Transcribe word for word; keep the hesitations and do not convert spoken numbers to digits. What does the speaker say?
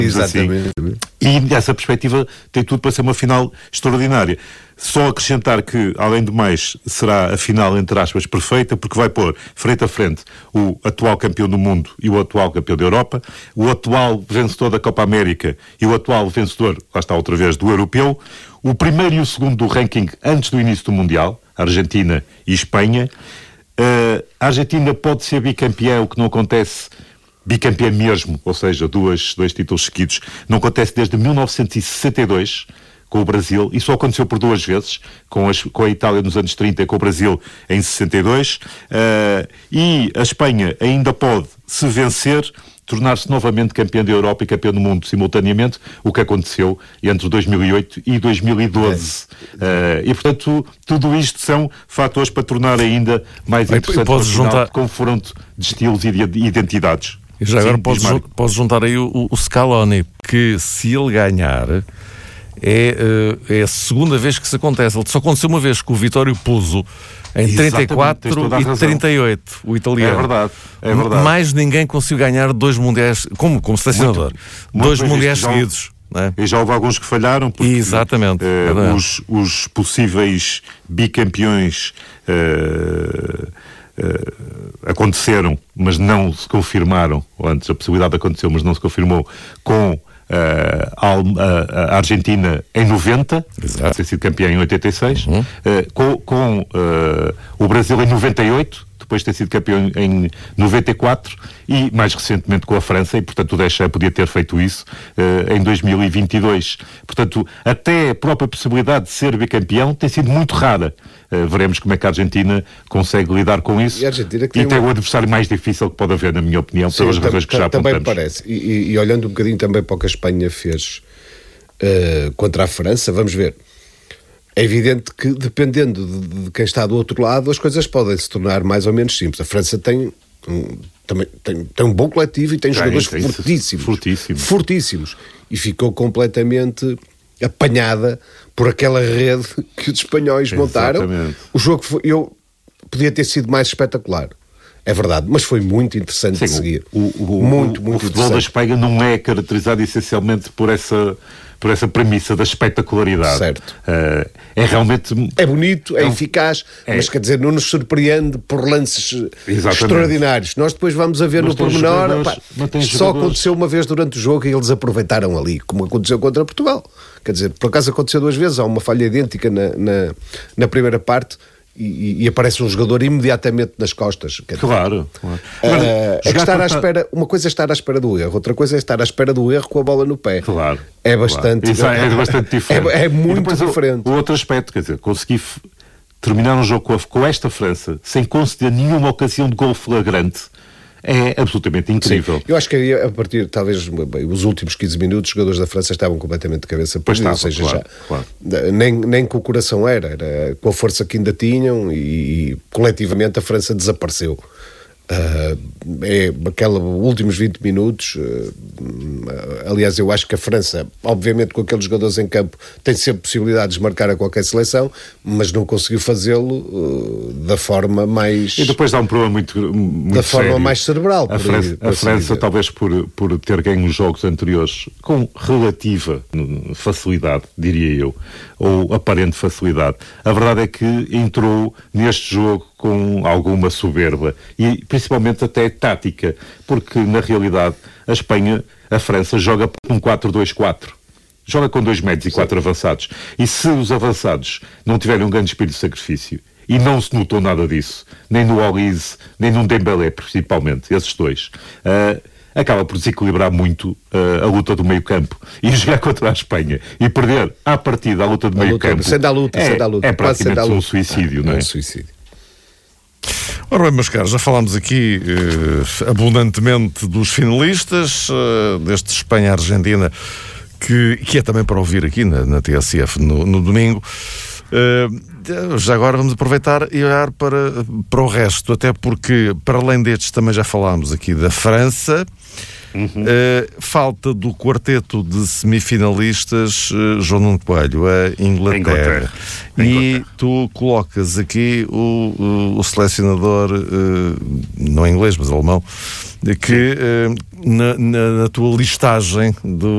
Exatamente. Assim. E nessa perspectiva tem tudo para ser uma final extraordinária. Só acrescentar que, além do mais, será a final, entre aspas, perfeita, porque vai pôr frente a frente o atual campeão do mundo e o atual campeão da Europa, o atual vencedor da Copa América e o atual vencedor, lá está outra vez, do Europeu, o primeiro e o segundo do ranking antes do início do Mundial, Argentina e Espanha. Uh, a Argentina pode ser bicampeã, o que não acontece, bicampeã mesmo, ou seja, duas, dois títulos seguidos, não acontece desde mil novecentos e sessenta e dois, com o Brasil, e só aconteceu por duas vezes, com, as, com a Itália nos anos trinta e com o Brasil em sessenta e dois, uh, e a Espanha ainda pode, se vencer, tornar-se novamente campeã da Europa e campeã do mundo simultaneamente, o que aconteceu entre dois mil e oito e dois mil e doze. É. Uh, e, portanto, tudo isto são fatores para tornar ainda mais interessante o juntar... confronto de estilos e de identidades. E já agora podes, jun- podes juntar aí o, o Scaloni, que se ele ganhar... É, é a segunda vez que isso acontece. Só aconteceu uma vez com o Vittorio Pozzo em trinta e quatro e trinta e oito, o italiano. É verdade, é verdade. Mais ninguém conseguiu ganhar dois mundiais, como, como selecionador, muito, dois muito mundiais seguidos. Já, e já houve alguns que falharam, porque Exatamente. Uh, os, os possíveis bicampeões uh, uh, aconteceram, mas não se confirmaram, ou antes a possibilidade aconteceu, mas não se confirmou, com Uh, a, a Argentina em noventa, Exato. ter sido campeã em oitenta e seis, uhum. uh, com, com uh, o Brasil em noventa e oito, depois de ter sido campeão em noventa e quatro, e mais recentemente com a França, e portanto o Deschamps podia ter feito isso uh, em dois mil e vinte e dois. Portanto, até a própria possibilidade de ser bicampeão tem sido muito rara. Uh, veremos como é que a Argentina consegue lidar com isso. E, a Argentina que e tem, tem uma... o adversário mais difícil que pode haver, na minha opinião, Sim, pelas razões que já apontamos. Também parece. E, e, e olhando um bocadinho também para o que a Espanha fez uh, contra a França, vamos ver. É evidente que, dependendo de, de quem está do outro lado, as coisas podem se tornar mais ou menos simples. A França tem um, também, tem, tem um bom coletivo e tem Já jogadores tem, fortíssimos, fortíssimos. Fortíssimos. E ficou completamente apanhada por aquela rede que os espanhóis montaram. Exatamente. O jogo foi, eu, podia ter sido mais espetacular. É verdade, mas foi muito interessante Sim, de seguir. O, o, muito, o, muito o futebol da Espanha não é caracterizado essencialmente por essa, por essa premissa da espetacularidade. Certo. Uh, é realmente... É bonito, é, é eficaz, é. mas quer dizer, não nos surpreende por lances Exatamente. extraordinários. Nós depois vamos a ver mas no pormenor. Pá, só aconteceu uma vez durante o jogo e eles aproveitaram ali, como aconteceu contra Portugal. Quer dizer, por acaso aconteceu duas vezes, há uma falha idêntica na, na, na primeira parte. E, e aparece um jogador imediatamente nas costas. Claro, claro. Uh, é que estar à espera, uma coisa é estar à espera do erro, outra coisa é estar à espera do erro com a bola no pé. Claro. É bastante, claro. É, é bastante diferente. É, é muito diferente. O, o outro aspecto, quer dizer, consegui f- terminar um jogo com, a, com esta França sem conceder nenhuma ocasião de gol flagrante. É absolutamente incrível. Sim. Eu acho que a partir, talvez, bem, os últimos quinze minutos, os jogadores da França estavam completamente de cabeça por isso, ou seja, claro, já, claro. Nem, nem com o coração era, era com a força que ainda tinham e, e coletivamente a França desapareceu. Uh, é aqueles últimos vinte minutos, uh, aliás, eu acho que a França, obviamente com aqueles jogadores em campo, tem sempre possibilidades de marcar a qualquer seleção, mas não conseguiu fazê-lo uh, da forma mais... E depois dá um problema muito, muito da forma sério. mais cerebral. A França, aí, a França talvez por, por ter ganho os jogos anteriores com relativa facilidade, diria eu, ou aparente facilidade. A verdade é que entrou neste jogo com alguma soberba e principalmente até tática, porque na realidade a Espanha, a França joga com um quatro dois quatro, joga com dois médios e quatro avançados, e se os avançados não tiverem um grande espírito de sacrifício, e não se notou nada disso, nem no Olise, nem no Dembélé principalmente, esses dois, uh, acaba por desequilibrar muito uh, a luta do meio campo, e jogar contra a Espanha e perder à partida a luta do a meio luta, campo sendo a luta, é, sendo a luta, é praticamente luta. um suicídio, ah, não é? É um suicídio. Ora bem, meus caros, já falámos aqui eh, abundantemente dos finalistas, eh, deste Espanha-Argentina, que, que é também para ouvir aqui na, na T S F no, no domingo. Uh, já agora vamos aproveitar e olhar para, para o resto, até porque, para além destes, também já falámos aqui da França. Uhum. Uh, falta do quarteto de semifinalistas uh, João Nuno Coelho, a Inglaterra. Inglaterra. E Inglaterra. tu colocas aqui o, o, o selecionador, uh, não inglês, mas alemão, que uh, na, na, na tua listagem do